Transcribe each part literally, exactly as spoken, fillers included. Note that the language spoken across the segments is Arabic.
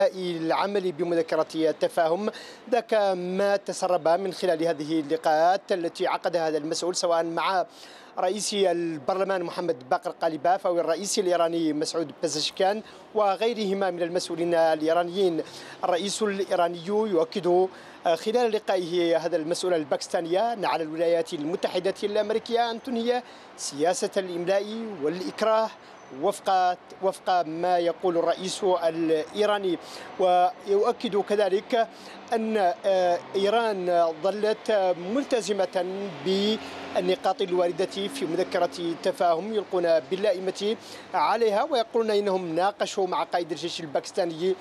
العمل بمذكرة التفاهم. ذاك ما تسرب من خلال هذه اللقاءات التي عقدها هذا المسؤول سواء مع رئيس البرلمان محمد باقر قالباف أو الرئيس الإيراني مسعود بزشكان وغيرهما من المسؤولين الإيرانيين. الرئيس الإيراني يؤكد خلال لقائه هذا المسؤول الباكستاني أن على الولايات المتحدة الأمريكية أن تنهي سياسة الإملاء والإكراه وفق وفق ما يقول الرئيس الإيراني. ويؤكد كذلك أن إيران ظلت ملتزمة بالنقاط الواردة في مذكرة التفاهم، يلقون باللائمة عليها ويقولون إنهم ناقشوا مع قائد الجيش الباكستاني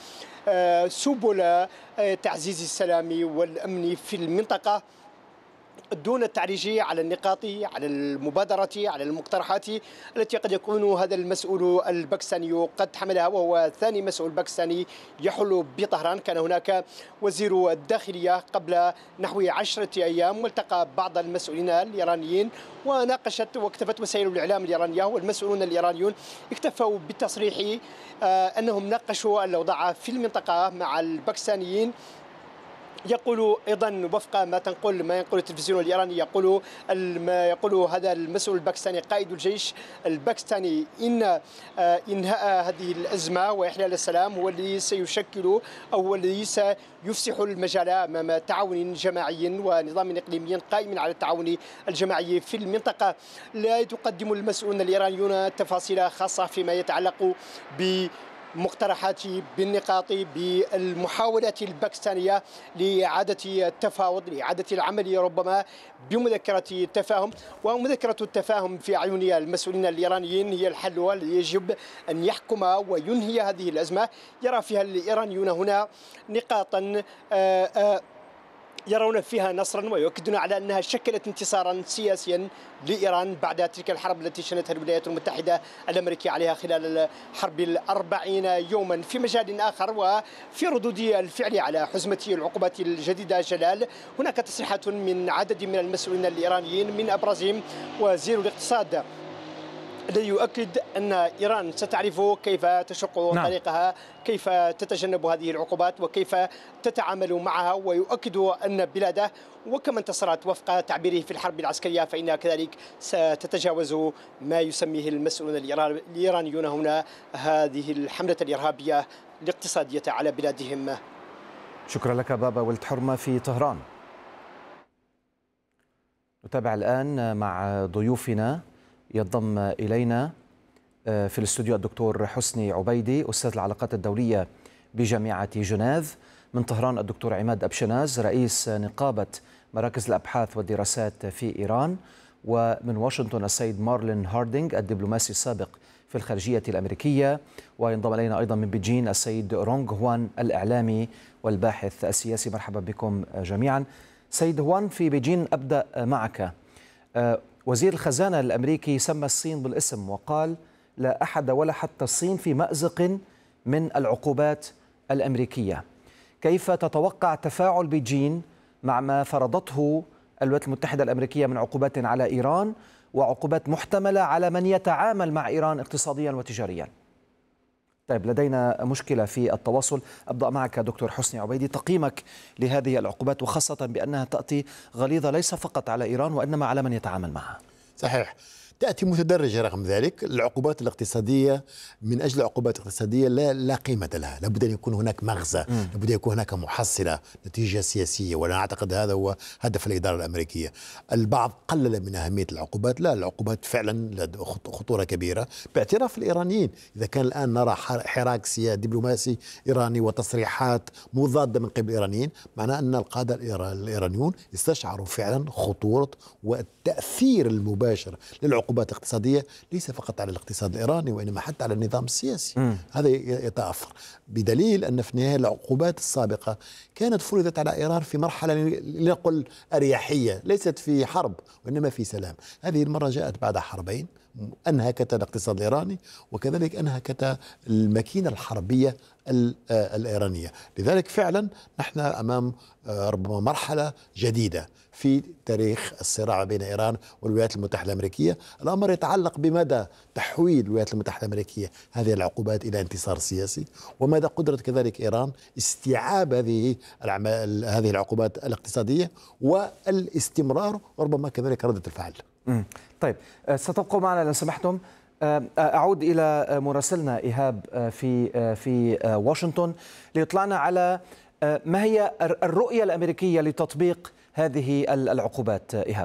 سبل تعزيز السلام والأمن في المنطقة دون التعريج على النقاط، على المبادرة، على المقترحات التي قد يكون هذا المسؤول الباكستاني قد حملها، وهو ثاني مسؤول باكستاني يحل بطهران. كان هناك وزير الداخلية قبل نحو عشرة أيام والتقى بعض المسؤولين الإيرانيين وناقشت واكتفت وسائل الإعلام الإيرانية والمسؤولون الإيرانيون اكتفوا بالتصريح أنهم ناقشوا الأوضاع في المنطقة مع الباكستانيين. يقول ايضا وفق ما تنقل ما ينقل التلفزيون الايراني، يقول ما يقول هذا المسؤول الباكستاني قائد الجيش الباكستاني ان انهاء هذه الازمه واحلال السلام هو الذي سيشكل او هو الذي سيفسح المجال امام تعاون جماعي ونظام اقليمي قائم على التعاون الجماعي في المنطقه. لا يقدم المسؤولون الايرانيون تفاصيل خاصه فيما يتعلق ب مقترحات بالنقاط بالمحاولات الباكستانية لإعادة التفاوض، لإعادة العمل ربما بمذكرة التفاهم. ومذكرة التفاهم في أعين المسؤولين الإيرانيين هي الحل الذي يجب أن يحكم وينهي هذه الأزمة. يرى فيها الإيرانيون هنا نقاطا آآ آآ يرون فيها نصرا ويؤكدون على أنها شكلت انتصارا سياسيا لإيران بعد تلك الحرب التي شنتها الولايات المتحدة الأمريكية عليها خلال الحرب الأربعين يوما. في مجال آخر وفي ردود الفعل على حزمة العقوبات الجديدة جلال، هناك تصريحات من عدد من المسؤولين الإيرانيين من أبرزهم وزير الاقتصاد الذي يؤكد أن إيران ستعرف كيف تشق نعم. طريقها، كيف تتجنب هذه العقوبات وكيف تتعامل معها. ويؤكد أن بلاده وكما انتصرت وفق تعبيره في الحرب العسكرية فإنها كذلك ستتجاوز ما يسميه المسؤولون الإيرانيون هنا هذه الحملة الإرهابية الاقتصادية على بلادهم. شكرا لك بابا ولد حرمة في طهران. نتابع الآن مع ضيوفنا. ينضم إلينا في الاستوديو الدكتور حسني عبيدي أستاذ العلاقات الدولية بجامعة جنيف. من طهران الدكتور عماد أبشناز رئيس نقابة مراكز الأبحاث والدراسات في إيران. ومن واشنطن السيد مارلين هاردينغ الدبلوماسي السابق في الخارجية الأمريكية. وينضم إلينا أيضا من بيجين السيد رونغ هوان الإعلامي والباحث السياسي. مرحبا بكم جميعا. سيد هوان، في بيجين أبدأ معك. وزير الخزانة الأمريكي سمى الصين بالاسم وقال لا أحد ولا حتى الصين في مأزق من العقوبات الأمريكية. كيف تتوقع تفاعل بيجين مع ما فرضته الولايات المتحدة الأمريكية من عقوبات على إيران وعقوبات محتملة على من يتعامل مع إيران اقتصاديا وتجاريا؟ طيب، لدينا مشكلة في التواصل. أبدأ معك دكتور حسني عبيدي، تقييمك لهذه العقوبات وخاصة بأنها تأتي غليظة ليس فقط على إيران وإنما على من يتعامل معها. صحيح، تأتي متدرجة. رغم ذلك العقوبات الاقتصادية من أجل العقوبات الاقتصادية لا, لا قيمة لها، لابد أن يكون هناك مغزى، لابد أن يكون هناك محصلة نتيجة سياسية، ولا أعتقد هذا هو هدف الإدارة الأمريكية. البعض قلل من أهمية العقوبات، لا، العقوبات فعلا خطورة كبيرة باعتراف الإيرانيين. إذا كان الآن نرى حراك سياسي دبلوماسي إيراني وتصريحات مضادة من قبل الإيرانيين، معناه أن القادة الإيرانيون استشعروا فعلا خطورة والتأثير المباشر للعقوبات العقوبات الاقتصادية ليس فقط على الاقتصاد الإيراني وإنما حتى على النظام السياسي. م. هذا يتأثر، بدليل أن في النهاية العقوبات السابقة كانت فرضت على إيران في مرحلة لنقل أريحية، ليست في حرب وإنما في سلام. هذه المرة جاءت بعد حربين أنهكت الاقتصاد الإيراني، وكذلك أنهكت الماكينة الحربية الإيرانية. لذلك فعلا نحن أمام ربما مرحلة جديدة في تاريخ الصراع بين إيران والولايات المتحدة الأمريكية. الأمر يتعلق بمدى تحويل الولايات المتحدة الأمريكية هذه العقوبات إلى انتصار سياسي، ومدى قدرة كذلك إيران استيعاب هذه هذه العقوبات الاقتصادية والاستمرار، وربما كذلك ردة الفعل. طيب، ستبقوا معنا لو سمحتم. أعود إلى مراسلنا إيهاب في في واشنطن ليطلعنا على ما هي الرؤية الأمريكية لتطبيق هذه العقوبات. إيهاب.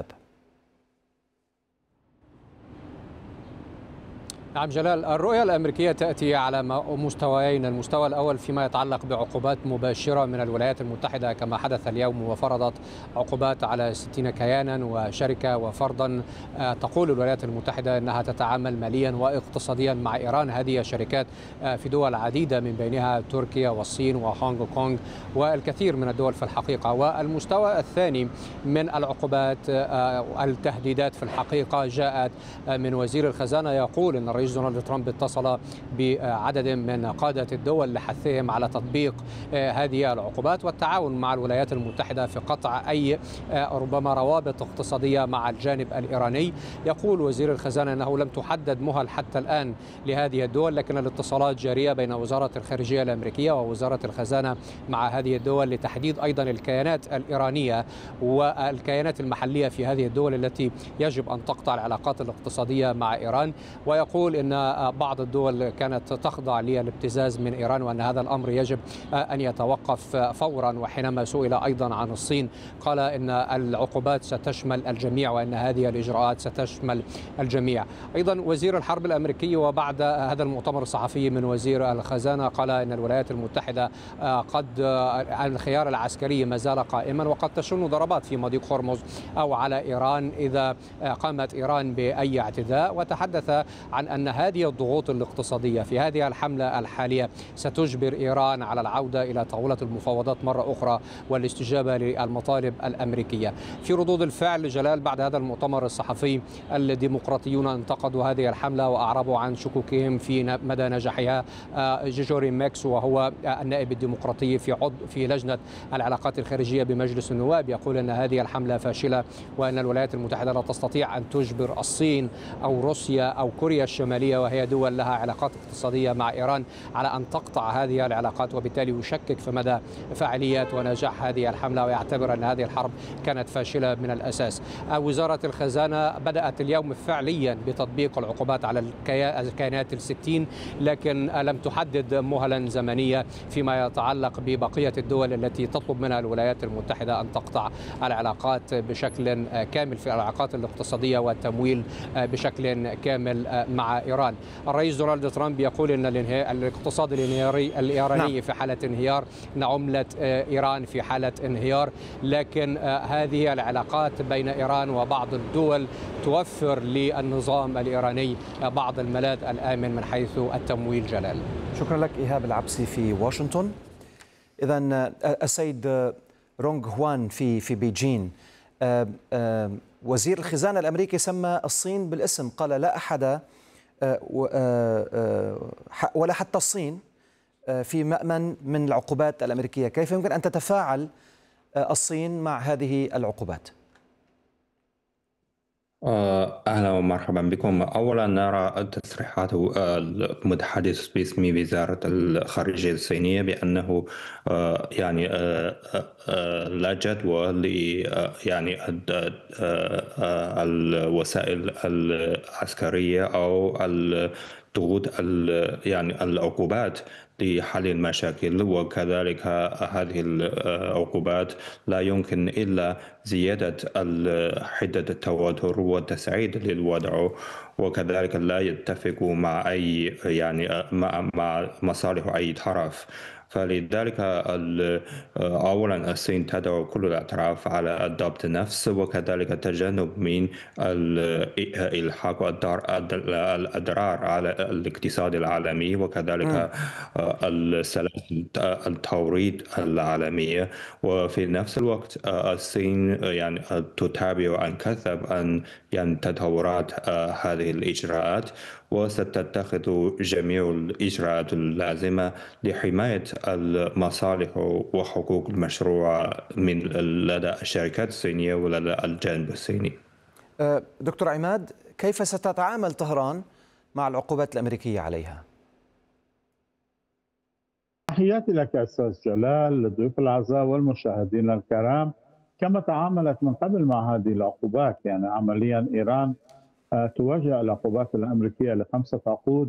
نعم جلال، الرؤية الأمريكية تأتي على مستويين. المستوى الأول فيما يتعلق بعقوبات مباشرة من الولايات المتحدة كما حدث اليوم، وفرضت عقوبات على ستين كيانا وشركة وفردا. تقول الولايات المتحدة أنها تتعامل ماليا واقتصاديا مع إيران. هذه الشركات في دول عديدة من بينها تركيا والصين وهونغ كونغ والكثير من الدول في الحقيقة. والمستوى الثاني من العقوبات التهديدات في الحقيقة جاءت من وزير الخزانة، يقول أن الرئيس دونالد ترامب اتصل بعدد من قادة الدول لحثهم على تطبيق هذه العقوبات والتعاون مع الولايات المتحدة في قطع أي ربما روابط اقتصادية مع الجانب الإيراني. يقول وزير الخزانة أنه لم تحدد مهل حتى الآن لهذه الدول، لكن الاتصالات جارية بين وزارة الخارجية الأمريكية ووزارة الخزانة مع هذه الدول لتحديد أيضا الكيانات الإيرانية والكيانات المحلية في هذه الدول التي يجب أن تقطع العلاقات الاقتصادية مع إيران. ويقول أن بعض الدول كانت تخضع للابتزاز من إيران وأن هذا الأمر يجب أن يتوقف فورا. وحينما سئل أيضا عن الصين قال أن العقوبات ستشمل الجميع وأن هذه الإجراءات ستشمل الجميع. أيضا وزير الحرب الأمريكي وبعد هذا المؤتمر الصحفي من وزير الخزانة قال أن الولايات المتحدة قد الخيار العسكري ما زال قائما وقد تشن ضربات في مضيق هرمز أو على إيران إذا قامت إيران بأي اعتداء. وتحدث عن أن هذه الضغوط الاقتصادية في هذه الحملة الحالية ستجبر إيران على العودة إلى طاولة المفاوضات مرة أخرى والاستجابة للمطالب الأمريكية. في ردود الفعل جلال بعد هذا المؤتمر الصحفي، الديمقراطيون انتقدوا هذه الحملة وأعربوا عن شكوكهم في مدى نجاحها. جيجوري ماكس وهو النائب الديمقراطي في عضو في لجنة العلاقات الخارجية بمجلس النواب يقول أن هذه الحملة فاشلة وأن الولايات المتحدة لا تستطيع أن تجبر الصين أو روسيا أو كوريا الشمالية وهي دول لها علاقات اقتصادية مع إيران على أن تقطع هذه العلاقات، وبالتالي يشكك في مدى فاعلية ونجاح هذه الحملة ويعتبر أن هذه الحرب كانت فاشلة من الأساس. وزارة الخزانة بدأت اليوم فعليا بتطبيق العقوبات على الكيانات الستين، لكن لم تحدد مهلا زمنية فيما يتعلق ببقية الدول التي تطلب منها الولايات المتحدة أن تقطع العلاقات بشكل كامل في العلاقات الاقتصادية والتمويل بشكل كامل مع إيران. الرئيس دونالد ترامب يقول أن الاقتصاد الانهياري الإيراني نعم. في حالة انهيار، أن عملة إيران في حالة انهيار، لكن هذه العلاقات بين إيران وبعض الدول توفر للنظام الإيراني بعض الملاذ الآمن من حيث التمويل. جلال، شكرا لك إيهاب العبسي في واشنطن. إذن السيد رونغ هوان في في بيجين، وزير الخزانة الأمريكي سمى الصين بالاسم، قال لا أحد ولا حتى الصين في مأمن من العقوبات الأمريكية. كيف يمكن أن تتفاعل الصين مع هذه العقوبات؟ أهلا ومرحبا بكم. أولا نرى تصريحات المتحدث باسم وزارة الخارجية الصينية بأنه يعني لا جدوى ل يعني الوسائل العسكرية أو الضغوط يعني العقوبات لحل المشاكل، وكذلك هذه العقوبات لا يمكن إلا زيادة حدة التوتر والتصعيد للوضع، وكذلك لا يتفق مع أي يعني مع مصالح أي طرف. فلذلك أولا الصين تدعو كل الأطراف على الضبط النفس، وكذلك التجنب من الإلحاق والأضرار على الاقتصاد العالمي، وكذلك السلاسل التوريد العالمية. وفي نفس الوقت الصين يعني تتابع عن كثب عن يعني تطورات هذه الإجراءات، وستتخذ جميع الإجراءات اللازمة لحماية المصالح وحقوق المشروع من لدى الشركات الصينية ولدى الجانب الصيني. دكتور عماد، كيف ستتعامل طهران مع العقوبات الأمريكية عليها؟ تحياتي لك أستاذ جلال، للضيوف الأعزاء والمشاهدين الكرام. كما تعاملت من قبل مع هذه العقوبات، يعني عمليا إيران تواجه العقوبات الأمريكية لخمسة عقود،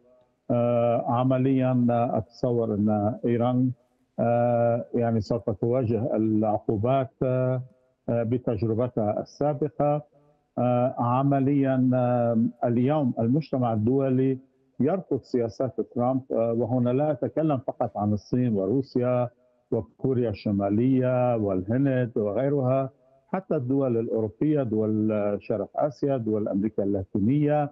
وعمليا أتصور أن إيران يعني سوف تواجه العقوبات بتجربتها السابقة. عمليا اليوم المجتمع الدولي يرفض سياسات ترامب، وهنا لا أتكلم فقط عن الصين وروسيا وكوريا الشمالية والهند وغيرها، حتى الدول الأوروبية، دول شرق آسيا، دول أمريكا اللاتينية،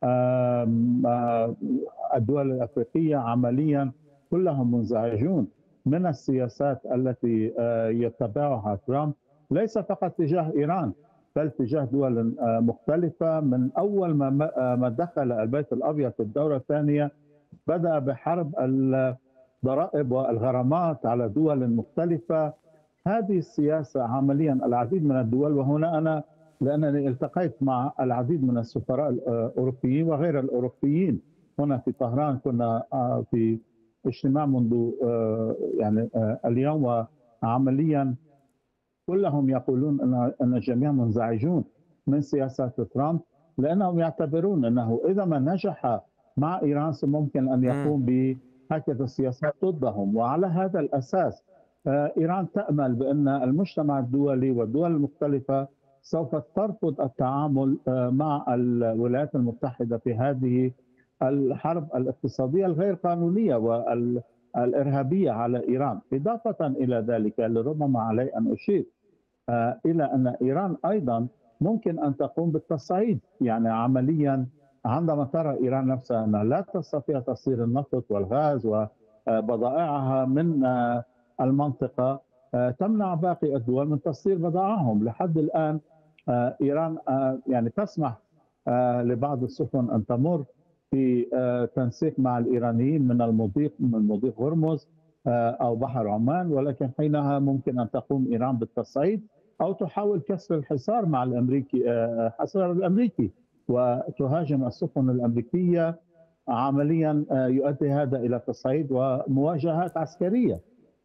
الدول الأفريقية، عمليا كلهم منزعجون من السياسات التي يتبعها ترامب، ليس فقط تجاه إيران بل تجاه دول مختلفة. من أول ما دخل البيت الأبيض في الدورة الثانية بدأ بحرب الضرائب والغرامات على دول مختلفة. هذه السياسة عمليا العديد من الدول، وهنا أنا لأنني التقيت مع العديد من السفراء الأوروبيين وغير الأوروبيين هنا في طهران، كنا في اجتماع منذ يعني اليوم، وعمليا كلهم يقولون أن أن الجميع منزعجون من سياسات ترامب، لأنهم يعتبرون أنه إذا ما نجح مع إيران ممكن أن يقوم بهكذا سياسات ضدهم. وعلى هذا الأساس إيران تأمل بأن المجتمع الدولي والدول المختلفة سوف ترفض التعامل مع الولايات المتحدة في هذه الحرب الاقتصادية الغير قانونية والإرهابية على إيران. إضافة إلى ذلك، لربما علي أن أشير إلى أن إيران أيضا ممكن أن تقوم بالتصعيد، يعني عمليا عندما ترى إيران نفسها أنها لا تستطيع تصدير النفط والغاز وبضائعها من المنطقة، تمنع باقي الدول من تصدير بضائعهم. لحد الآن إيران يعني تسمح لبعض السفن أن تمر في تنسيق مع الإيرانيين من المضيق من مضيق هرمز أو بحر عمان، ولكن حينها ممكن أن تقوم إيران بالتصعيد أو تحاول كسر الحصار مع الأمريكي حصار الأمريكي وتهاجم السفن الأمريكية. عمليا يؤدي هذا إلى تصعيد ومواجهات عسكرية.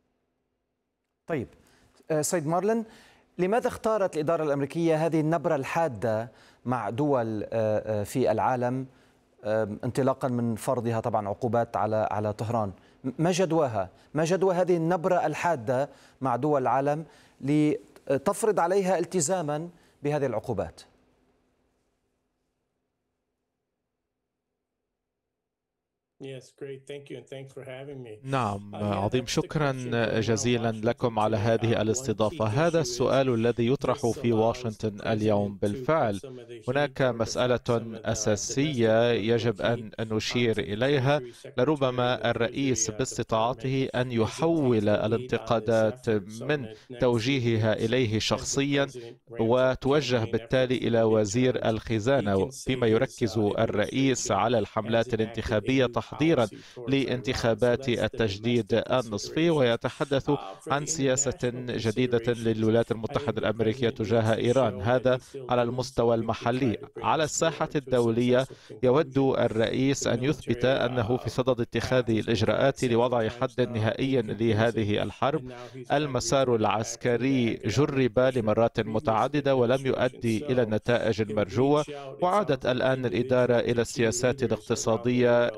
طيب سيد مارلن، لماذا اختارت الإدارة الأمريكية هذه النبرة الحادة مع دول في العالم انطلاقا من فرضها طبعا عقوبات على على طهران؟ ما جدواها؟ ما جدوى هذه النبرة الحادة مع دول العالم لتفرض عليها التزاما بهذه العقوبات؟ نعم، عظيم، شكرا جزيلا لكم على هذه الاستضافة. هذا السؤال الذي يطرح في واشنطن اليوم. بالفعل هناك مسألة أساسية يجب أن نشير إليها. لربما الرئيس باستطاعته أن يحول الانتقادات من توجيهها إليه شخصيا وتوجه بالتالي إلى وزير الخزانة، فيما يركز الرئيس على الحملات الانتخابية تحضيرا لانتخابات التجديد النصفي، ويتحدث عن سياسة جديدة للولايات المتحدة الأمريكية تجاه إيران. هذا على المستوى المحلي. على الساحة الدولية يود الرئيس أن يثبت أنه في صدد اتخاذ الإجراءات لوضع حد نهائي لهذه الحرب. المسار العسكري جرب لمرات متعددة ولم يؤدي إلى النتائج المرجوة، وعادت الآن الإدارة إلى السياسات الاقتصادية شأنها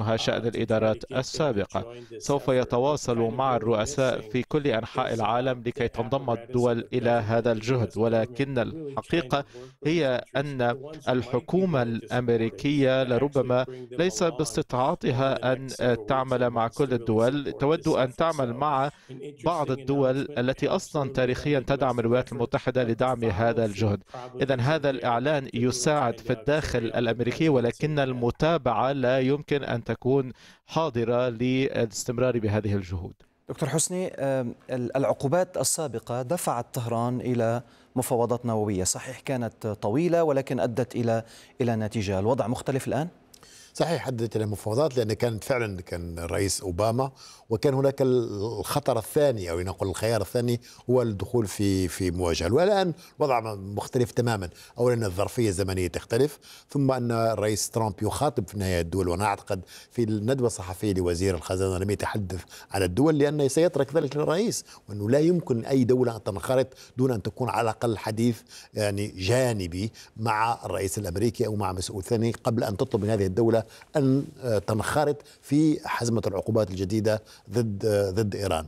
شأنها شأن الإدارات السابقة. سوف يتواصل مع الرؤساء في كل أنحاء العالم لكي تنضم الدول إلى هذا الجهد، ولكن الحقيقة هي أن الحكومة الأمريكية لربما ليس باستطاعتها أن تعمل مع كل الدول، تود أن تعمل مع بعض الدول التي أصلا تاريخيا تدعم الولايات المتحدة لدعم هذا الجهد. إذن هذا الإعلان يساعد في الداخل الأمريكي، ولكن المتابعة لا يمكن أن تكون حاضرة للاستمرار بهذه الجهود. دكتور حسني، العقوبات السابقة دفعت طهران إلى مفاوضات نووية، صحيح كانت طويلة ولكن أدت إلى إلى نتيجة. الوضع مختلف الآن؟ صحيح، حددت الى مفاوضات لان كانت فعلا كان الرئيس اوباما، وكان هناك الخطر الثاني او نقول الخيار الثاني هو الدخول في في مواجهه. والان الوضع مختلف تماما. اولا الظرفيه الزمنيه تختلف، ثم ان الرئيس ترامب يخاطب في النهايه الدول، وانا اعتقد في الندوه الصحفيه لوزير الخزانه لم يتحدث على الدول لانه سيترك ذلك للرئيس، وانه لا يمكن اي دوله ان تنخرط دون ان تكون على الاقل حديث يعني جانبي مع الرئيس الامريكي او مع مسؤول ثاني قبل ان تطلب من هذه الدوله أن تنخرط في حزمة العقوبات الجديدة ضد ضد إيران.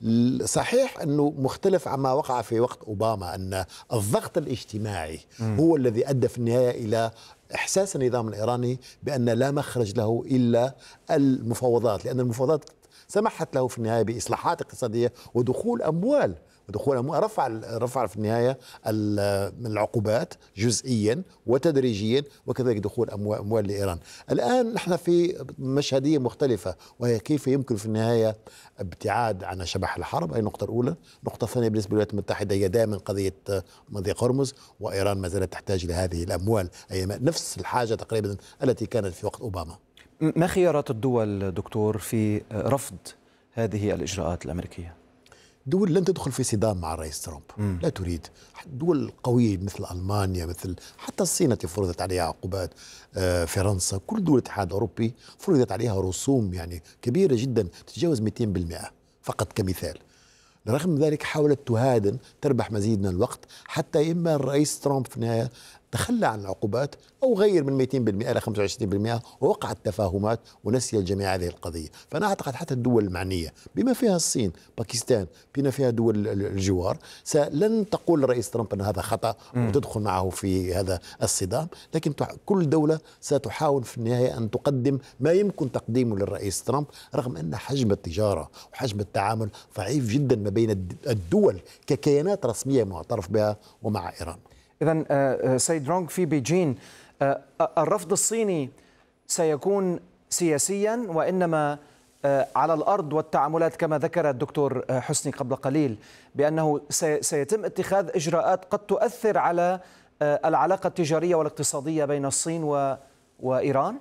صحيح أنه مختلف عما وقع في وقت أوباما، أن الضغط الاجتماعي هو الذي أدى في النهاية إلى إحساس النظام الإيراني بأن لا مخرج له إلا المفاوضات، لأن المفاوضات سمحت له في النهاية بإصلاحات اقتصادية ودخول أموال ودخول أموال رفع رفع في النهاية من العقوبات جزئيا وتدريجيا، وكذلك دخول أموال, أموال لإيران. الآن نحن في مشهدية مختلفة، وهي كيف يمكن في النهاية ابتعاد عن شبح الحرب. هذه النقطة الأولى. النقطة الثانية بالنسبة للولايات المتحدة هي دائما قضية مضيق هرمز، وإيران ما زالت تحتاج إلى هذه الأموال، أي نفس الحاجة تقريبا التي كانت في وقت أوباما. ما خيارات الدول دكتور في رفض هذه الإجراءات الأمريكية؟ دول لن تدخل في صدام مع الرئيس ترامب، م. لا تريد. دول قوية مثل ألمانيا، مثل حتى الصين التي فرضت عليها عقوبات، آه فرنسا، كل دول الاتحاد الأوروبي فرضت عليها رسوم يعني كبيرة جدا تتجاوز مئتين بالمئة فقط كمثال. رغم ذلك حاولت تهادن تربح مزيد من الوقت، حتى إما الرئيس ترامب في النهاية تخلى عن العقوبات أو غير من مئتين بالمئة إلى خمسة وعشرين بالمئة ووقعت تفاهمات ونسي الجميع هذه القضية. فأنا أعتقد حتى الدول المعنية بما فيها الصين، باكستان، بما فيها دول الجوار لن تقول الرئيس ترامب أن هذا خطأ وتدخل معه في هذا الصدام، لكن كل دولة ستحاول في النهاية أن تقدم ما يمكن تقديمه للرئيس ترامب، رغم أن حجم التجارة وحجم التعامل ضعيف جدا ما بين الدول ككيانات رسمية معترف بها ومع إيران. إذن سيد رونغ، في بيجين الرفض الصيني سيكون سياسيا وإنما على الأرض والتعاملات، كما ذكر الدكتور حسني قبل قليل بأنه سيتم اتخاذ إجراءات قد تؤثر على العلاقة التجارية والاقتصادية بين الصين وإيران؟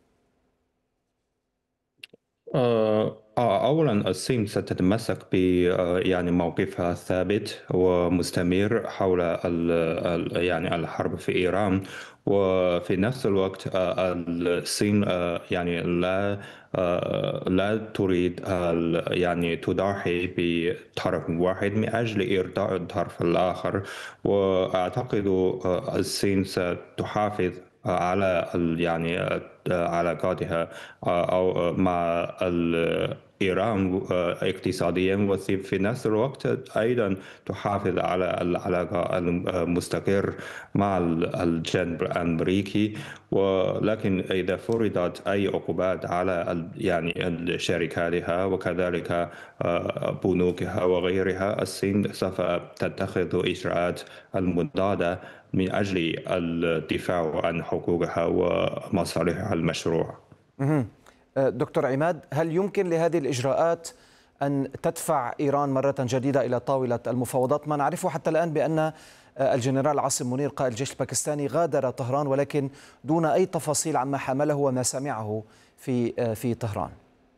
أولا الصين ستتمسك ب يعني موقفها الثابت ومستمر حول ال يعني الحرب في إيران، وفي نفس الوقت الصين يعني لا لا تريد يعني تضحي بطرف واحد من أجل إرضاء الطرف الآخر. وأعتقد الصين ستحافظ على يعني علاقاتها أو مع إيران اقتصاديا، وفي نفس الوقت أيضا تحافظ على العلاقة المستقر مع الجانب الأمريكي. ولكن إذا فرضت أي عقوبات على يعني شركاتها وكذلك بنوكها وغيرها، الصين سوف تتخذ إجراءات المضادة من أجل الدفاع عن حقوقها ومصالحها المشروعة. دكتور عماد، هل يمكن لهذه الإجراءات أن تدفع إيران مرة جديدة إلى طاولة المفاوضات؟ ما نعرفه حتى الآن بأن الجنرال عاصم منير قائد الجيش الباكستاني غادر طهران، ولكن دون أي تفاصيل عما حمله وما سمعه في في طهران.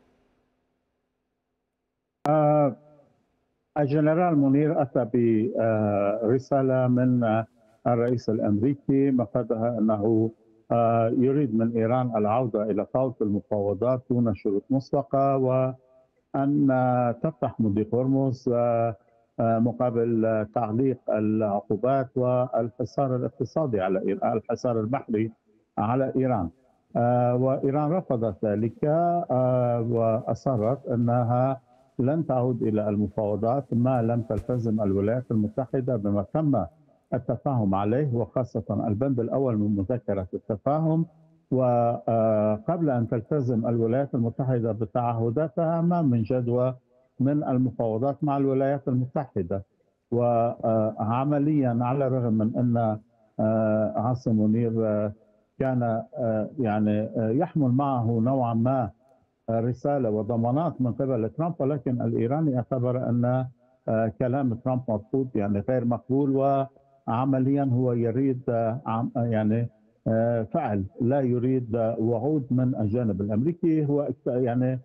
آه الجنرال منير أتى برسالة من الرئيس الأمريكي مفادها أنه يريد من إيران العودة إلى طاولة المفاوضات دون شروط مسبقة، وأن تفتح مضيق هرمز مقابل تعليق العقوبات والحصار الاقتصادي على إيران، الحصار البحري على إيران. وإيران رفضت ذلك وأصرت أنها لن تعود إلى المفاوضات ما لم تلتزم الولايات المتحدة بما تم التفاهم عليه، وخاصة البند الأول من مذكرة التفاهم. وقبل أن تلتزم الولايات المتحدة بتعهداتها ما من جدوى من المفاوضات مع الولايات المتحدة. وعمليا على الرغم من أن عاصم منير كان يعني يحمل معه نوعا ما رسالة وضمانات من قبل ترامب، ولكن الإيراني اعتبر أن كلام ترامب مرفوض، يعني غير مقبول، وعمليا هو يريد يعني فعل، لا يريد وعود من الجانب الأمريكي. هو يعني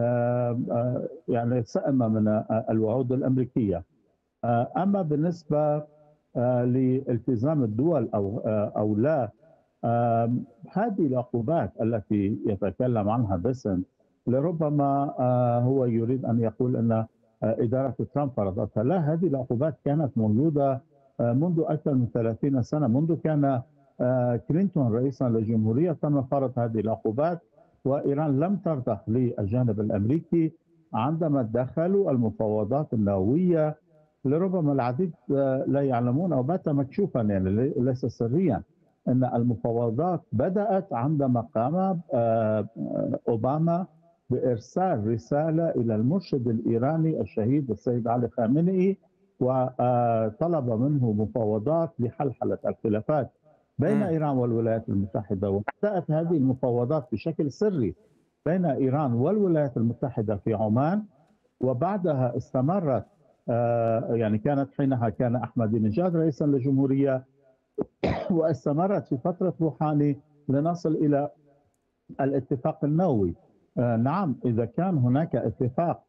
يعني سئم من الوعود الأمريكية. أما بالنسبة لالتزام الدول أو أو لا، هذه العقوبات التي يتكلم عنها بيسن لربما هو يريد أن يقول أن إدارة ترامب فرضتها. لا، هذه العقوبات كانت موجودة منذ أكثر من ثلاثين سنة، منذ كان كلينتون رئيسا للجمهورية تم فرض هذه العقوبات، وإيران لم ترضخ للجانب الأمريكي عندما دخلوا المفاوضات النووية. لربما العديد لا يعلمون أو بات مكشوفا، يعني ليس سريا، أن المفاوضات بدأت عندما قام أوباما بإرسال رسالة إلى المرشد الإيراني الشهيد السيد علي خامنئي، وطلب منه مفاوضات لحلحلة الخلافات بين إيران والولايات المتحدة. وبدأت هذه المفاوضات بشكل سري بين إيران والولايات المتحدة في عمان، وبعدها استمرت، يعني كانت حينها كان أحمد نجاد رئيسا للجمهورية، واستمرت في فترة روحاني لنصل إلى الاتفاق النووي. نعم، إذا كان هناك اتفاق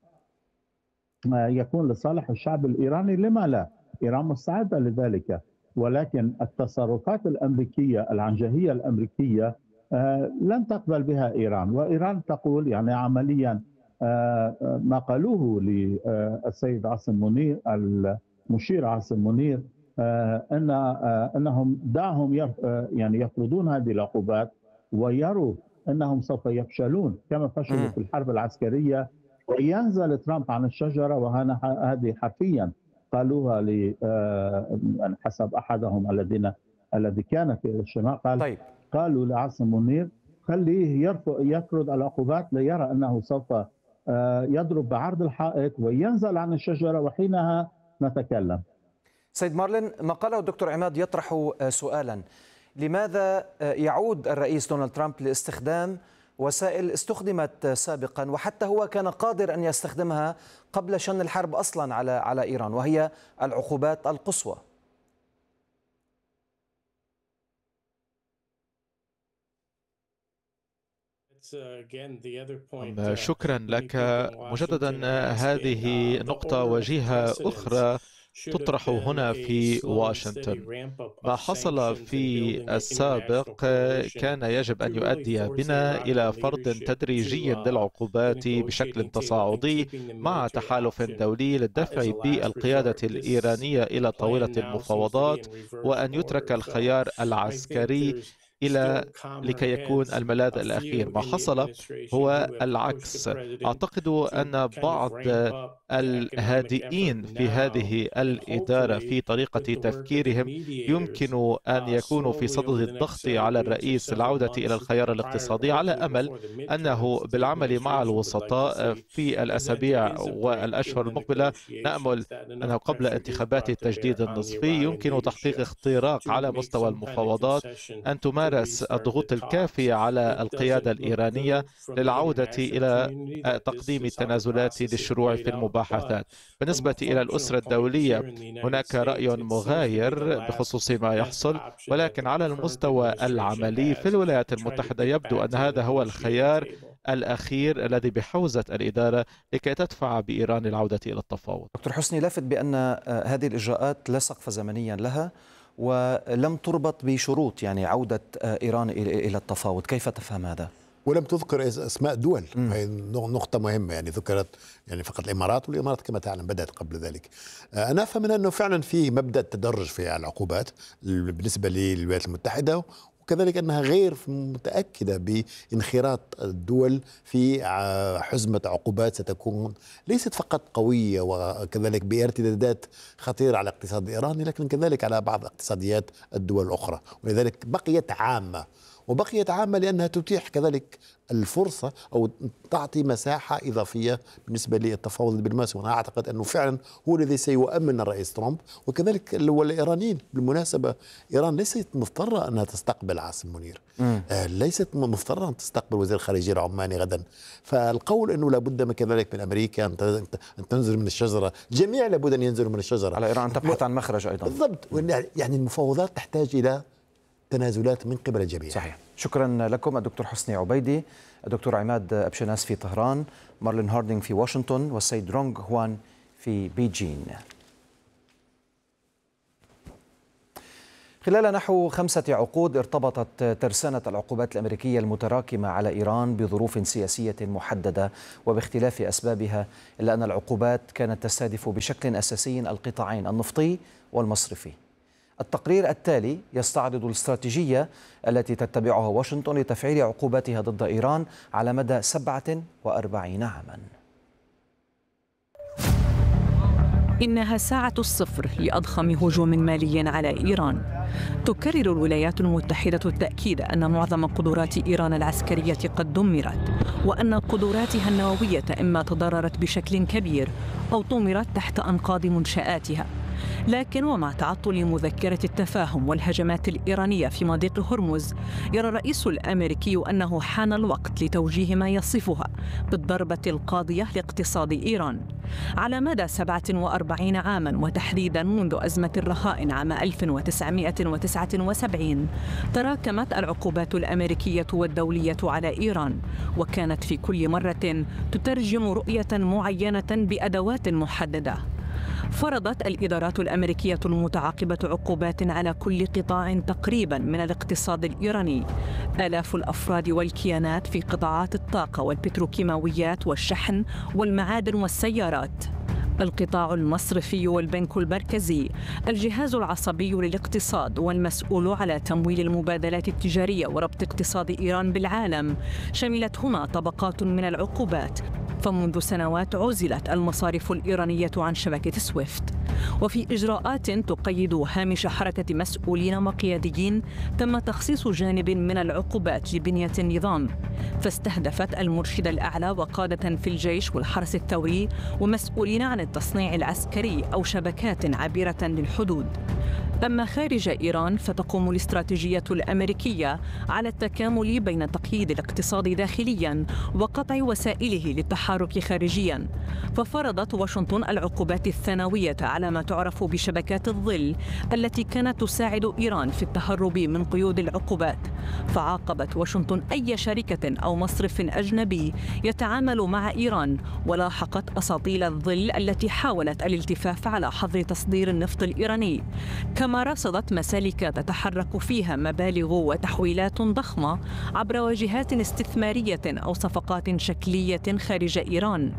يكون لصالح الشعب الإيراني لما لا؟ إيران مستعدة لذلك، ولكن التصرفات الأمريكية العنجهية الأمريكية لن تقبل بها إيران. وإيران تقول يعني عمليا ما قالوه للسيد عاصم منير المشير عاصم منير أن أنهم دعهم يعني يفرضون هذه العقوبات ويروا أنهم سوف يفشلون كما فشلوا في الحرب العسكرية، وينزل ترامب عن الشجرة. وهنا هذه حرفيا قالوها ل حسب أحدهم الذين الذي كان في الشمال، قال طيب. قالوا لعاصم منير خليه يفرض العقوبات ليرى أنه سوف يضرب بعرض الحائط وينزل عن الشجرة، وحينها نتكلم. سيد مارلين، ما قاله الدكتور عماد يطرح سؤالا: لماذا يعود الرئيس دونالد ترامب لاستخدام وسائل استخدمت سابقا وحتى هو كان قادر أن يستخدمها قبل شن الحرب أصلا على على إيران، وهي العقوبات القصوى؟ شكرا لك مجددا. هذه نقطة وجيهة أخرى تطرح هنا في واشنطن. ما حصل في السابق كان يجب أن يؤدي بنا إلى فرض تدريجي للعقوبات بشكل تصاعدي مع تحالف دولي للدفع بالقيادة الإيرانية إلى طاولة المفاوضات، وأن يترك الخيار العسكري إلى لكي يكون الملاذ الأخير. ما حصل هو العكس. أعتقد أن بعض الهادئين في هذه الإدارة في طريقة تفكيرهم يمكن أن يكونوا في صدد الضغط على الرئيس العودة إلى الخيار الاقتصادي، على أمل أنه بالعمل مع الوسطاء في الأسابيع والأشهر المقبلة نأمل أنه قبل انتخابات التجديد النصفي يمكن تحقيق اختراق على مستوى المفاوضات، أن تمارس الضغوط الكافية على القيادة الإيرانية للعودة إلى تقديم التنازلات للشروع في المباحثات. بالنسبة إلى الأسرة الدولية هناك رأي مغاير بخصوص ما يحصل، ولكن على المستوى العملي في الولايات المتحدة يبدو أن هذا هو الخيار الأخير الذي بحوزة الإدارة لكي تدفع بإيران العودة إلى التفاوض. دكتور حسني، لافت بأن هذه الإجراءات لا سقف زمنيا لها ولم تربط بشروط يعني عودة إيران إلى التفاوض، كيف تفهم هذا؟ ولم تذكر اسماء دول، هي نقطة مهمة. يعني ذكرت يعني فقط الإمارات، والإمارات كما تعلم بدأت قبل ذلك. أنا أفهم من أنه فعلا في مبدأ تدرج في العقوبات بالنسبة للولايات المتحدة، وكذلك أنها غير متأكدة بانخراط الدول في حزمة عقوبات ستكون ليست فقط قوية وكذلك بارتدادات خطيرة على الاقتصاد الإيراني، لكن كذلك على بعض اقتصاديات الدول الأخرى، ولذلك بقيت عامة. وبقيت عامة لأنها تتيح كذلك الفرصة أو تعطي مساحة إضافية بالنسبة للتفاوض الدبلوماسي. وأنا أعتقد أنه فعلا هو الذي سيؤمن الرئيس ترامب، وكذلك الإيرانيين. بالمناسبة إيران ليست مضطرة أنها تستقبل عاصم منير، آه ليست مضطرة أن تستقبل وزير الخارجية العماني غدا. فالقول أنه لابد من كذلك من أمريكا أن تنزل من الشجرة، جميع لابد أن ينزلوا من الشجرة، على إيران تبحث عن مخرج أيضا. بالضبط، يعني المفاوضات تحتاج إلى تنازلات من قبل الجميع. صحيح. شكرا لكم الدكتور حسني عبيدي، الدكتور عماد أبشناس في طهران، مارلين هاردينغ في واشنطن، والسيد رونغ هوان في بيجين. خلال نحو خمسة عقود ارتبطت ترسانة العقوبات الأمريكية المتراكمة على إيران بظروف سياسية محددة وباختلاف أسبابها، إلا أن العقوبات كانت تستهدف بشكل أساسي القطاعين النفطي والمصرفي. التقرير التالي يستعرض الاستراتيجية التي تتبعها واشنطن لتفعيل عقوباتها ضد إيران على مدى سبعة وأربعين عاما. إنها ساعة الصفر لأضخم هجوم مالي على إيران. تكرر الولايات المتحدة التأكيد أن معظم قدرات إيران العسكرية قد دمرت، وأن قدراتها النووية إما تضررت بشكل كبير أو طمرت تحت أنقاض منشآتها. لكن ومع تعطل مذكرة التفاهم والهجمات الإيرانية في مضيق هرمز، يرى الرئيس الأمريكي أنه حان الوقت لتوجيه ما يصفها بالضربة القاضية لاقتصاد إيران. على مدى سبعة وأربعين عاماً، وتحديداً منذ أزمة الرهائن عام ألف وتسعمائة وتسعة وسبعين، تراكمت العقوبات الأمريكية والدولية على إيران، وكانت في كل مرة تترجم رؤية معينة بأدوات محددة. فرضت الإدارات الأمريكية المتعاقبة عقوبات على كل قطاع تقريباً من الاقتصاد الإيراني. آلاف الأفراد والكيانات في قطاعات الطاقة والبتروكيماويات والشحن والمعادن والسيارات. القطاع المصرفي والبنك المركزي، الجهاز العصبي للاقتصاد والمسؤول على تمويل المبادلات التجارية وربط اقتصاد إيران بالعالم، شملتهما طبقات من العقوبات. فمنذ سنوات عزلت المصارف الإيرانية عن شبكة سويفت، وفي إجراءات تقيد هامش حركة مسؤولين وقياديين تم تخصيص جانب من العقوبات لبنية النظام، فاستهدفت المرشد الأعلى وقادة في الجيش والحرس الثوري ومسؤولين عن التصنيع العسكري أو شبكات عابرة للحدود. أما خارج إيران، فتقوم الاستراتيجية الأمريكية على التكامل بين تقييد الاقتصاد داخلياً وقطع وسائله للتحرك خارجياً. ففرضت واشنطن العقوبات الثانوية على ما تعرف بشبكات الظل التي كانت تساعد إيران في التهرب من قيود العقوبات. فعاقبت واشنطن أي شركة أو مصرف أجنبي يتعامل مع إيران، ولاحقت أساطيل الظل التي حاولت الالتفاف على حظر تصدير النفط الإيراني، كما رصدت مسالك تتحرك فيها مبالغ وتحويلات ضخمة عبر واجهات استثمارية أو صفقات شكلية خارج إيران.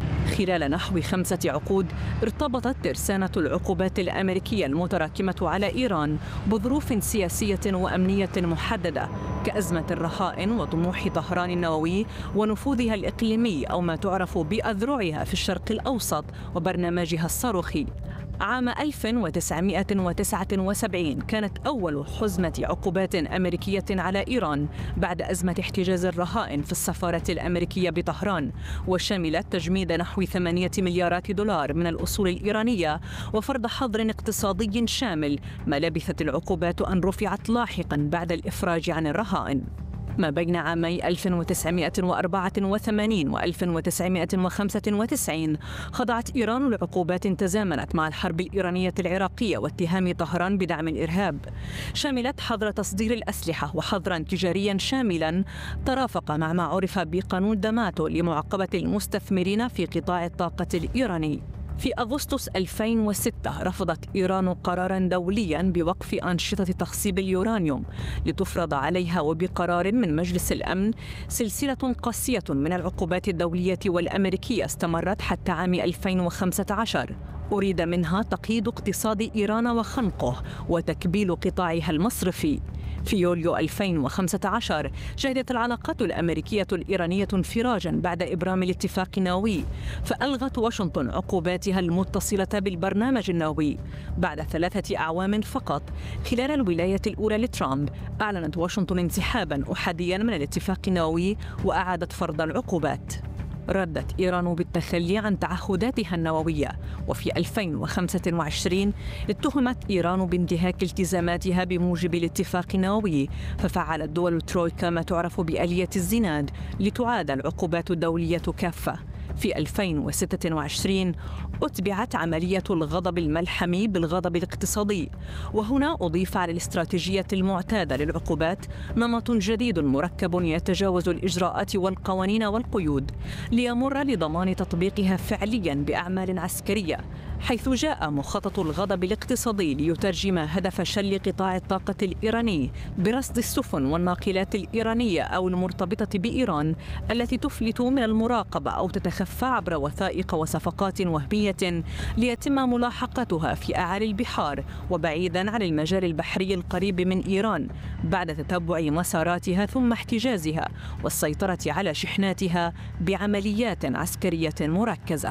خلال نحو خمسة عقود ارتبطت ترسانة العقوبات الأمريكية المتراكمة على إيران بظروف سياسية وأمنية محددة كأزمة الرهائن وطموح طهران النووي ونفوذها الإقليمي أو ما تعرف بأذرعها في الشرق الأوسط وبرنامجها الصاروخي. عام ألف وتسعمائة وتسعة وسبعين كانت أول حزمة عقوبات أمريكية على إيران بعد أزمة احتجاز الرهائن في السفارة الأمريكية بطهران، وشملت تجميد نحو ثمانية مليارات دولار من الأصول الإيرانية وفرض حظر اقتصادي شامل، ما لبثت العقوبات أن رفعت لاحقاً بعد الإفراج عن الرهائن. ما بين عامي ألف وتسعمائة وأربعة وثمانين و ألف وتسعمائة وخمسة وتسعين خضعت إيران لعقوبات تزامنت مع الحرب الإيرانية العراقية واتهام طهران بدعم الإرهاب، شملت حظر تصدير الأسلحة وحظرا تجاريا شاملا ترافق مع ما عرف بقانون داماتو لمعاقبة المستثمرين في قطاع الطاقة الإيراني. في أغسطس ألفين وستة رفضت إيران قراراً دولياً بوقف أنشطة تخصيب اليورانيوم لتفرض عليها وبقرار من مجلس الأمن سلسلة قاسية من العقوبات الدولية والأمريكية استمرت حتى عام ألفين وخمسة عشر. أريد منها تقييد اقتصاد إيران وخنقه وتكبيل قطاعها المصرفي. في يوليو ألفين وخمسة عشر شهدت العلاقات الأمريكية الإيرانية انفراجا بعد إبرام الاتفاق النووي، فألغت واشنطن عقوباتها المتصلة بالبرنامج النووي. بعد ثلاثة أعوام فقط خلال الولاية الأولى لترامب أعلنت واشنطن انسحابا أحاديا من الاتفاق النووي وأعادت فرض العقوبات. ردت إيران بالتخلي عن تعهداتها النووية، وفي ألفين وخمسة وعشرين اتهمت إيران بانتهاك التزاماتها بموجب الاتفاق النووي، ففعلت دول الترويكا ما تعرف بآلية الزناد لتعاد العقوبات الدولية كافة. في ألفين وستة وعشرين أتبعت عملية الغضب الملحمي بالغضب الاقتصادي، وهنا أضيف على الاستراتيجية المعتادة للعقوبات نمط جديد مركب يتجاوز الإجراءات والقوانين والقيود ليمر لضمان تطبيقها فعليا بأعمال عسكرية، حيث جاء مخطط الغضب الاقتصادي ليترجم هدف شل قطاع الطاقة الإيراني برصد السفن والناقلات الإيرانية أو المرتبطة بإيران التي تفلت من المراقبة أو تتخفى عبر وثائق وصفقات وهمية ليتم ملاحقتها في أعالي البحار وبعيدا عن المجال البحري القريب من إيران، بعد تتبع مساراتها ثم احتجازها والسيطرة على شحناتها بعمليات عسكرية مركزة.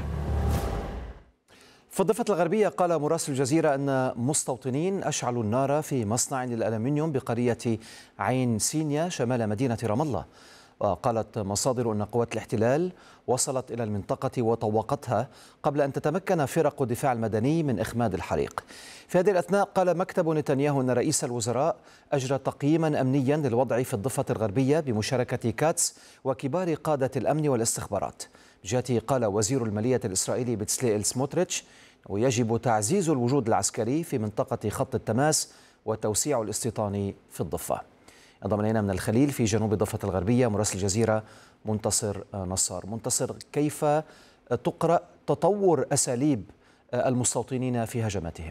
في الضفة الغربية قال مراسل الجزيرة أن مستوطنين أشعلوا النار في مصنع للألمنيوم بقرية عين سينيا شمال مدينة رام الله. وقالت مصادر أن قوات الاحتلال وصلت إلى المنطقة وطوقتها قبل أن تتمكن فرق الدفاع المدني من إخماد الحريق. في هذه الأثناء قال مكتب نتنياهو أن رئيس الوزراء أجرى تقييما أمنيا للوضع في الضفة الغربية بمشاركة كاتس وكبار قادة الأمن والاستخبارات. بجهته قال وزير المالية الإسرائيلي بتسليل سموتريتش ويجب تعزيز الوجود العسكري في منطقة خط التماس وتوسيع الاستيطان في الضفة. انضم إلينا من الخليل في جنوب الضفة الغربية مراسل الجزيرة منتصر نصار. منتصر، كيف تقرأ تطور أساليب المستوطنين في هجماتهم؟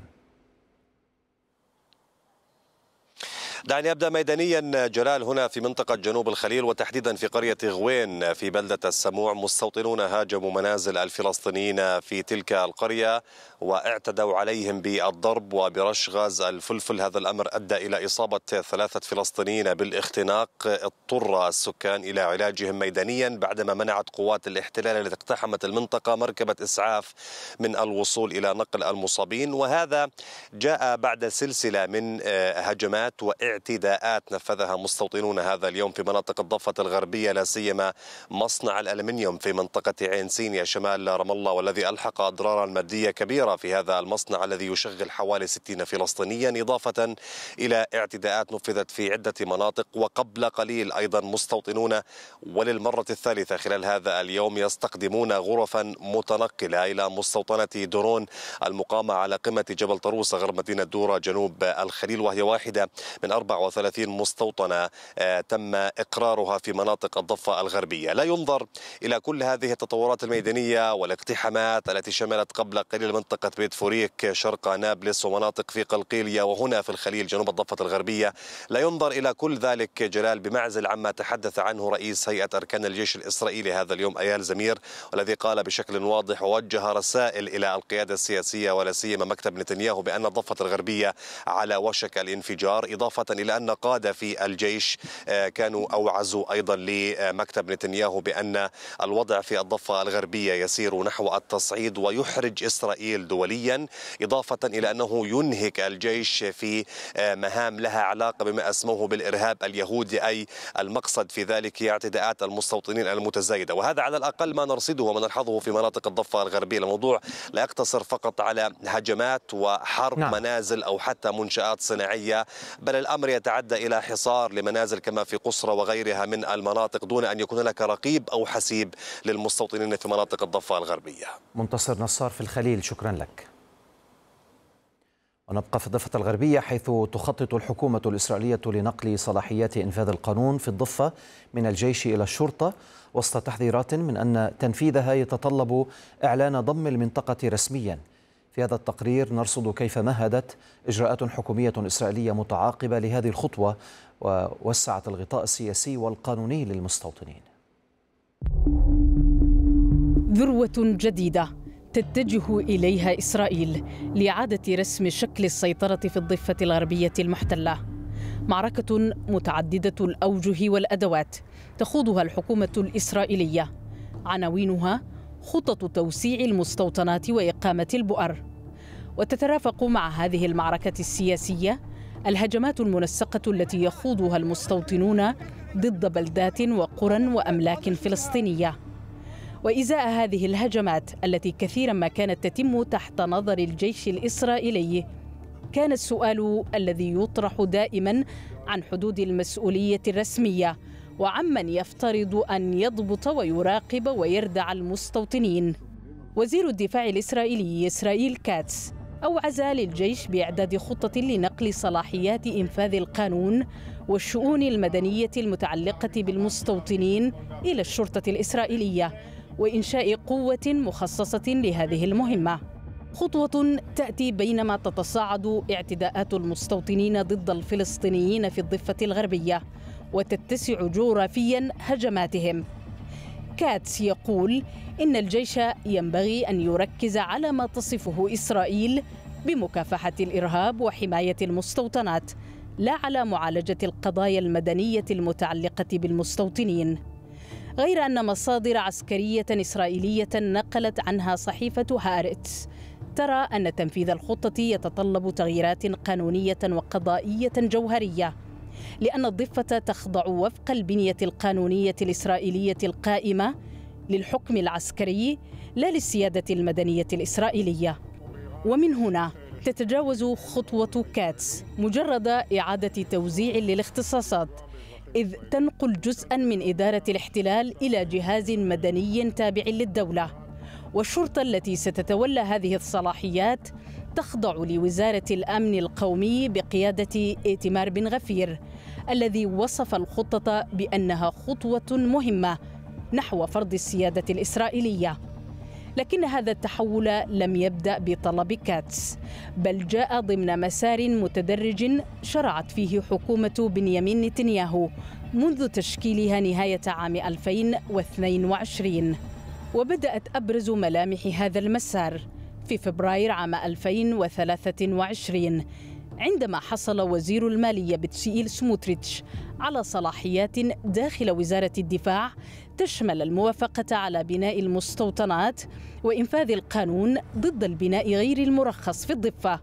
دعني أبدأ ميدانيا جلال هنا في منطقة جنوب الخليل وتحديدا في قرية غوين في بلدة السموع. مستوطنون هاجموا منازل الفلسطينيين في تلك القرية واعتدوا عليهم بالضرب وبرش غاز الفلفل. هذا الأمر أدى إلى إصابة ثلاثة فلسطينيين بالاختناق. اضطر السكان إلى علاجهم ميدانيا بعدما منعت قوات الاحتلال التي اقتحمت المنطقة مركبة إسعاف من الوصول إلى نقل المصابين، وهذا جاء بعد سلسلة من هجمات واعتداءات نفذها مستوطنون هذا اليوم في مناطق الضفة الغربية، لا سيما مصنع الألمنيوم في منطقة عين سينيا شمال رام الله، والذي ألحق أضرارا مادية كبيرة في هذا المصنع الذي يشغل حوالي ستين فلسطينيا، إضافة إلى اعتداءات نفذت في عدة مناطق. وقبل قليل أيضا مستوطنون وللمرة الثالثة خلال هذا اليوم يستخدمون غرفا متنقلة إلى مستوطنة درون المقامة على قمة جبل طروسة غرب مدينة دورة جنوب الخليل، وهي واحدة من أربع وثلاثين مستوطنة تم إقرارها في مناطق الضفة الغربية. لا ينظر إلى كل هذه التطورات الميدانية والاقتحامات التي شملت قبل قليل منطقة بيت فوريك شرق نابلس ومناطق في قلقيلية وهنا في الخليل جنوب الضفة الغربية. لا ينظر إلى كل ذلك جلال بمعزل عما تحدث عنه رئيس هيئة أركان الجيش الإسرائيلي هذا اليوم أيال زمير، والذي قال بشكل واضح ووجه رسائل إلى القيادة السياسية ولا سيما مكتب نتنياهو بأن الضفة الغربية على وشك الانفجار، إضافة إلى أن قادة في الجيش كانوا أوعزوا أيضا لمكتب نتنياهو بأن الوضع في الضفة الغربية يسير نحو التصعيد ويحرج إسرائيل دوليا، إضافة إلى أنه ينهك الجيش في مهام لها علاقة بما أسموه بالإرهاب اليهودي، أي المقصد في ذلك هي اعتداءات المستوطنين المتزايدة. وهذا على الأقل ما نرصده وما في مناطق الضفة الغربية. الموضوع لا يقتصر فقط على هجمات وحرق نعم. منازل أو حتى منشآت صناعية، بل الأمر يتعدى إلى حصار لمنازل كما في قصرة وغيرها من المناطق دون أن يكون هناك رقيب أو حسيب للمستوطنين في مناطق الضفة الغربية. منتصر نصار في الخليل، شكرا لك. ونبقى في الضفة الغربية حيث تخطط الحكومة الإسرائيلية لنقل صلاحيات إنفاذ القانون في الضفة من الجيش إلى الشرطة وسط تحذيرات من أن تنفيذها يتطلب إعلان ضم المنطقة رسميا. في هذا التقرير نرصد كيف مهدت إجراءات حكومية إسرائيلية متعاقبة لهذه الخطوة ووسعت الغطاء السياسي والقانوني للمستوطنين. ذروة جديدة تتجه إليها إسرائيل لإعادة رسم شكل السيطرة في الضفة الغربية المحتلة. معركة متعددة الأوجه والأدوات تخوضها الحكومة الإسرائيلية، عناوينها خطط توسيع المستوطنات وإقامة البؤر. وتترافق مع هذه المعركة السياسية الهجمات المنسقة التي يخوضها المستوطنون ضد بلدات وقرى وأملاك فلسطينية. وإزاء هذه الهجمات التي كثيرا ما كانت تتم تحت نظر الجيش الإسرائيلي، كان السؤال الذي يطرح دائما عن حدود المسؤولية الرسمية وعمن يفترض أن يضبط ويراقب ويردع المستوطنين. وزير الدفاع الإسرائيلي إسرائيل كاتس أوعز للجيش بإعداد خطة لنقل صلاحيات إنفاذ القانون والشؤون المدنية المتعلقة بالمستوطنين إلى الشرطة الإسرائيلية، وإنشاء قوة مخصصة لهذه المهمة. خطوة تأتي بينما تتصاعد اعتداءات المستوطنين ضد الفلسطينيين في الضفة الغربية وتتسع جغرافيا هجماتهم. كاتس يقول إن الجيش ينبغي أن يركز على ما تصفه إسرائيل بمكافحة الإرهاب وحماية المستوطنات، لا على معالجة القضايا المدنية المتعلقة بالمستوطنين. غير أن مصادر عسكرية إسرائيلية نقلت عنها صحيفة هارتس ترى أن تنفيذ الخطة يتطلب تغييرات قانونية وقضائية جوهرية، لأن الضفة تخضع وفق البنية القانونية الإسرائيلية القائمة للحكم العسكري لا للسيادة المدنية الإسرائيلية. ومن هنا تتجاوز خطوة كاتس مجرد إعادة توزيع للاختصاصات، إذ تنقل جزءاً من إدارة الاحتلال إلى جهاز مدني تابع للدولة، والشرطة التي ستتولى هذه الصلاحيات تخضع لوزارة الأمن القومي بقيادة إيتمار بن غفير، الذي وصف الخطة بأنها خطوة مهمة نحو فرض السيادة الإسرائيلية. لكن هذا التحول لم يبدأ بطلب كاتس، بل جاء ضمن مسار متدرج شرعت فيه حكومة بنيامين نتنياهو منذ تشكيلها نهاية عام ألفين واثنين وعشرين. وبدأت أبرز ملامح هذا المسار في فبراير عام ألفين وثلاثة وعشرين، عندما حصل وزير المالية بتشييل سموتريتش على صلاحيات داخل وزارة الدفاع تشمل الموافقة على بناء المستوطنات وإنفاذ القانون ضد البناء غير المرخص في الضفة.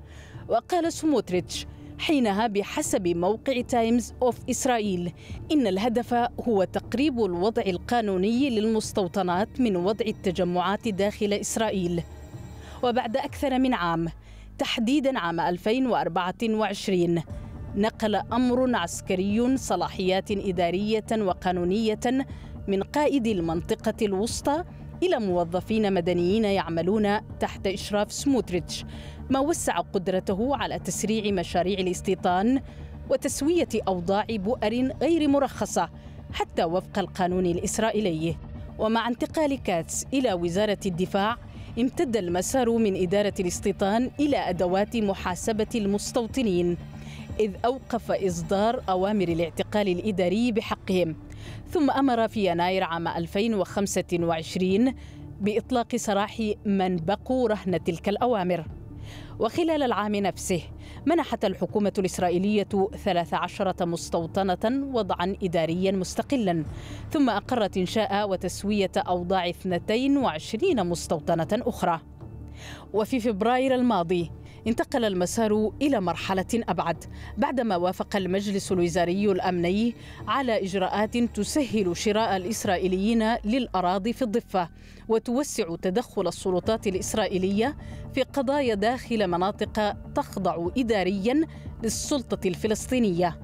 وقال سموتريتش حينها بحسب موقع تايمز أوف إسرائيل إن الهدف هو تقريب الوضع القانوني للمستوطنات من وضع التجمعات داخل إسرائيل. وبعد أكثر من عام، تحديداً عام ألفين وأربعة وعشرين، نقل أمر عسكري صلاحيات إدارية وقانونية من قائد المنطقة الوسطى إلى موظفين مدنيين يعملون تحت إشراف سموتريتش، ما وسع قدرته على تسريع مشاريع الاستيطان وتسوية أوضاع بؤر غير مرخصة حتى وفق القانون الإسرائيلي. ومع انتقال كاتس إلى وزارة الدفاع، امتد المسار من إدارة الاستيطان إلى أدوات محاسبة المستوطنين، إذ أوقف إصدار أوامر الاعتقال الإداري بحقهم، ثم أمر في يناير عام ألفين وخمسة وعشرين بإطلاق سراح من بقوا رهن تلك الأوامر. وخلال العام نفسه منحت الحكومة الإسرائيلية ثلاث عشرة مستوطنة وضعا إداريا مستقلا، ثم أقرت إنشاء وتسوية أوضاع اثنتين وعشرين مستوطنة أخرى. وفي فبراير الماضي انتقل المسار إلى مرحلة أبعد بعدما وافق المجلس الوزاري الأمني على إجراءات تسهل شراء الإسرائيليين للأراضي في الضفة وتوسع تدخل السلطات الإسرائيلية في قضايا داخل مناطق تخضع إدارياً للسلطة الفلسطينية.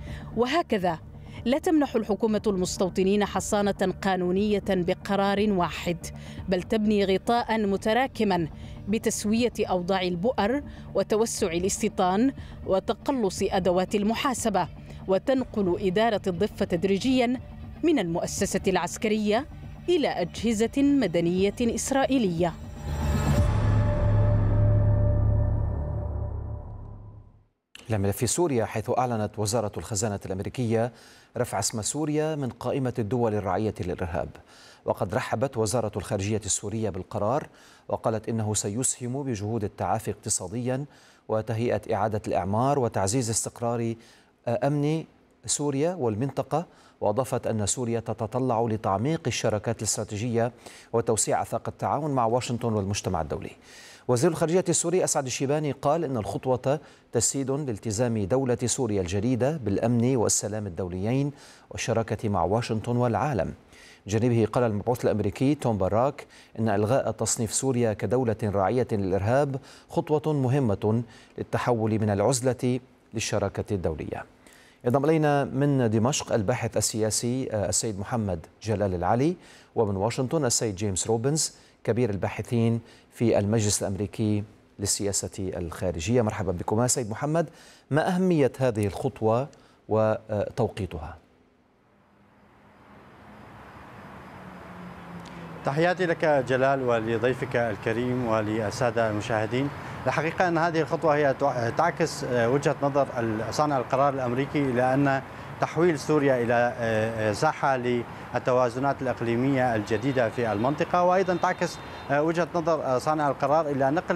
وهكذا لا تمنح الحكومة المستوطنين حصانة قانونية بقرار واحد، بل تبني غطاء متراكما بتسوية أوضاع البؤر وتوسع الاستيطان وتقلص أدوات المحاسبة، وتنقل إدارة الضفة تدريجيا من المؤسسة العسكرية إلى أجهزة مدنية إسرائيلية. إلى ملف سوريا، حيث أعلنت وزارة الخزانة الأمريكية رفع اسم سوريا من قائمة الدول الراعية للإرهاب. وقد رحبت وزارة الخارجية السورية بالقرار، وقالت إنه سيسهم بجهود التعافي اقتصاديا وتهيئة إعادة الإعمار وتعزيز استقرار أمن سوريا والمنطقة، وأضافت أن سوريا تتطلع لتعميق الشراكات الاستراتيجية وتوسيع آفاق التعاون مع واشنطن والمجتمع الدولي. وزير الخارجية السوري أسعد الشيباني قال إن الخطوة تسيد لالتزام دولة سوريا الجديدة بالأمن والسلام الدوليين والشراكة مع واشنطن والعالم. جانبه قال المبعوث الأمريكي توم باراك إن إلغاء تصنيف سوريا كدولة راعية للإرهاب خطوة مهمة للتحول من العزلة للشراكة الدولية. ينضم إلينا من دمشق الباحث السياسي السيد محمد جلال العلي، ومن واشنطن السيد جيمس روبنز كبير الباحثين في المجلس الأمريكي للسياسة الخارجية. مرحبا بكما سيد محمد، ما أهمية هذه الخطوة وتوقيتها؟ تحياتي لك جلال ولضيفك الكريم وللسادة المشاهدين. الحقيقة أن هذه الخطوة هي تعكس وجهة نظر صانع القرار الأمريكي إلى أن تحويل سوريا إلى ساحة للتوازنات الإقليمية الجديدة في المنطقة، وأيضا تعكس وجهة نظر صانع القرار إلى نقل